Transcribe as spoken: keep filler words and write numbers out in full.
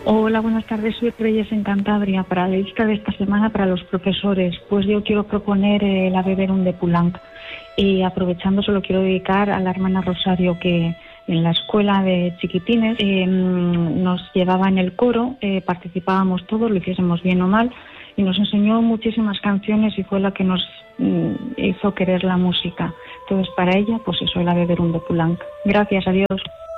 Hola, buenas tardes. Soy Reyes en Cantabria. Para la lista de esta semana para los profesores, pues yo quiero proponer eh, la Beberum de Poulenc. Y aprovechando, se lo quiero dedicar a la hermana Rosario, que en la escuela de chiquitines eh, nos llevaba en el coro, eh, participábamos todos, lo hiciésemos bien o mal, y nos enseñó muchísimas canciones y fue la que nos mm, hizo querer la música. Entonces, para ella, pues eso, la Beberum de Poulenc. Gracias, adiós.